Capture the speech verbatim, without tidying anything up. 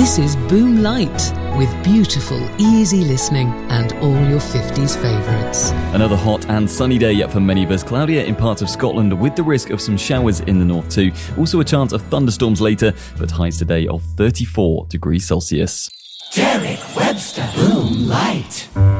This is Boom Light, with beautiful, easy listening and all your fifties favourites. Another hot and sunny day yet for many of us. Cloudier in parts of Scotland with the risk of some showers in the north too. Also a chance of thunderstorms later, but highs today of thirty-four degrees Celsius. Derek Webster, Boom Light.